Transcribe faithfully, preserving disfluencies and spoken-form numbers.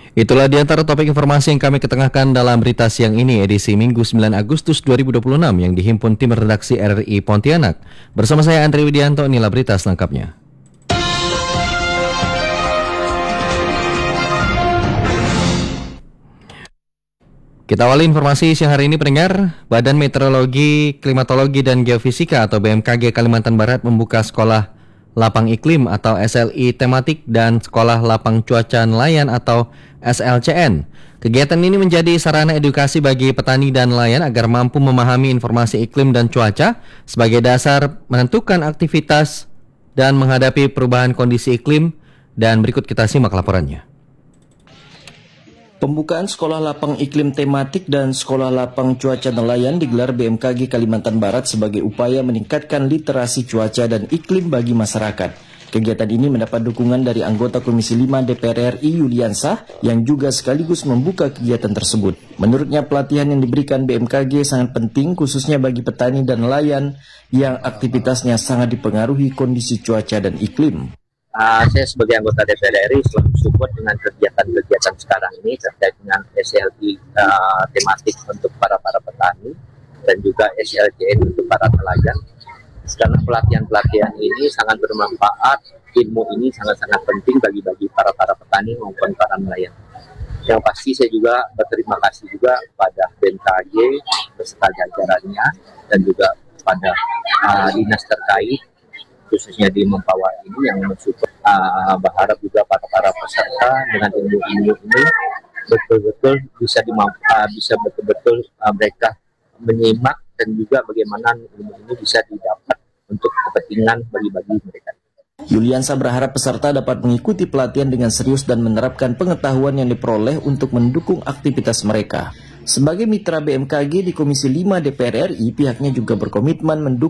Itulah di antara topik informasi yang kami ketengahkan dalam berita siang ini edisi Minggu sembilan Agustus dua ribu dua puluh enam yang dihimpun tim redaksi R R I Pontianak. Bersama saya Andri Widianto, inilah berita selengkapnya. Kita awali informasi siang hari ini, pendengar. Badan Meteorologi, Klimatologi dan Geofisika atau B M K G Kalimantan Barat membuka sekolah lapang iklim atau S L I tematik dan sekolah lapang cuaca nelayan atau S L C N. Kegiatan ini menjadi sarana edukasi bagi petani dan nelayan agar mampu memahami informasi iklim dan cuaca sebagai dasar menentukan aktivitas dan menghadapi perubahan kondisi iklim. Dan berikut kita simak laporannya. Pembukaan sekolah lapang iklim tematik dan sekolah lapang cuaca nelayan digelar B M K G Kalimantan Barat sebagai upaya meningkatkan literasi cuaca dan iklim bagi masyarakat. Kegiatan ini mendapat dukungan dari anggota Komisi lima D P R R I Yuliansah yang juga sekaligus membuka kegiatan tersebut. Menurutnya pelatihan yang diberikan B M K G sangat penting khususnya bagi petani dan nelayan yang aktivitasnya sangat dipengaruhi kondisi cuaca dan iklim. Uh, saya sebagai anggota D P R R I selalu support dengan kegiatan-kegiatan sekarang ini terkait dengan S L I uh, tematik untuk para para petani dan juga S L C N untuk para nelayan. Karena pelatihan-pelatihan ini sangat bermanfaat, ilmu ini sangat-sangat penting bagi bagi para para petani maupun para nelayan. Yang pasti saya juga berterima kasih juga kepada B M K G beserta jajarannya dan juga kepada uh, dinas terkait, khususnya di Mempawah ini yang mensupport. Uh, berharap juga para para peserta dengan ilmu-ilmu ini betul-betul bisa dimampu, uh, bisa betul-betul uh, mereka menyimak dan juga bagaimana ilmu ini bisa didapat untuk kepentingan bagi-bagi mereka. Yuliansah berharap peserta dapat mengikuti pelatihan dengan serius dan menerapkan pengetahuan yang diperoleh untuk mendukung aktivitas mereka. Sebagai mitra B M K G di Komisi lima D P R R I, pihaknya juga berkomitmen mendukung